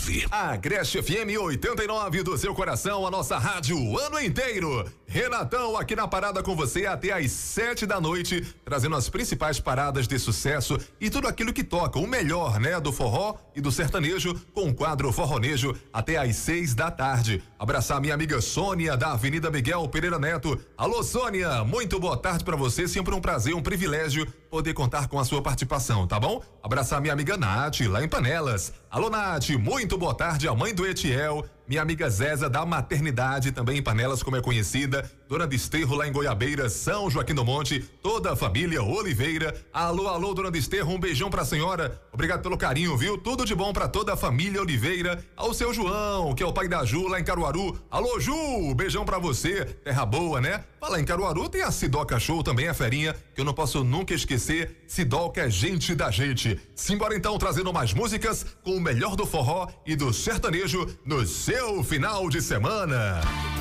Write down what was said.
89. A Agreste FM 89 do seu coração, a nossa rádio o ano inteiro. Renatão aqui na parada com você até às 7 da noite, trazendo as principais paradas de sucesso e tudo aquilo que toca, o melhor, né, do forró e do sertanejo, com o quadro Forronejo até às 6 da tarde. Abraçar minha amiga Sônia da Avenida Miguel Pereira Neto. Alô, Sônia, muito boa tarde pra você, sempre um prazer, um privilégio poder contar com a sua participação, tá bom? Abraçar minha amiga Nath, lá em Panelas. Alô, Nath, muito boa tarde, a mãe do Etiel. Minha amiga Zéza da Maternidade, também em Panelas, como é conhecida. Dona Desterro, lá em Goiabeira, São Joaquim do Monte. Toda a família Oliveira. Alô, alô, Dona Desterro, um beijão pra senhora. Obrigado pelo carinho, viu? Tudo de bom pra toda a família Oliveira. Ao seu João, que é o pai da Ju, lá em Caruaru. Alô, Ju, beijão pra você. Terra boa, né? Fala, em Caruaru tem a Sidoca Show também, a ferinha, que eu não posso nunca esquecer. Sidoca é gente da gente. Simbora então, trazendo mais músicas com o melhor do forró e do sertanejo no seu final de semana.